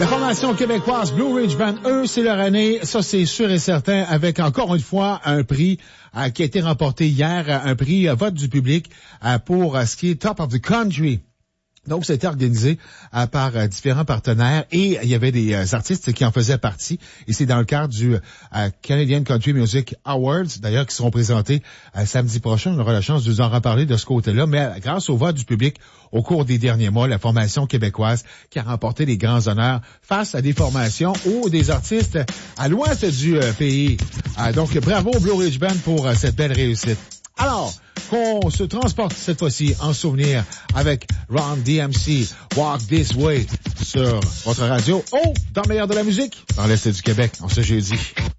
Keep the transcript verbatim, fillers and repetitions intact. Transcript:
La formation québécoise Blue Ridge Band, eux, c'est leur année, ça c'est sûr et certain, avec encore une fois un prix euh, qui a été remporté hier, un prix euh, vote du public euh, pour euh, ce qui est Top of the Country. Donc, c'était organisé euh, par euh, différents partenaires et il y avait des euh, artistes qui en faisaient partie. Et c'est dans le cadre du euh, Canadian Country Music Awards, d'ailleurs, qui seront présentés euh, samedi prochain. On aura la chance de vous en reparler de ce côté-là. Mais euh, grâce au vote du public au cours des derniers mois, la formation québécoise qui a remporté les grands honneurs face à des formations ou des artistes à l'ouest du euh, pays. Euh, donc, bravo Blue Ridge Band pour euh, cette belle réussite. Alors, qu'on se transporte cette fois-ci en souvenir avec Run D M C, Walk This Way sur votre radio. Oh, dans le meilleur de la musique, dans l'Est du Québec, en ce jeudi.